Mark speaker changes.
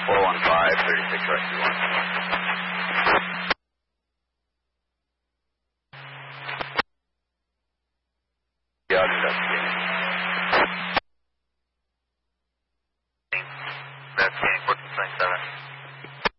Speaker 1: 415, 36 rescue 1. Yeah, investigating.
Speaker 2: Investigating 1427.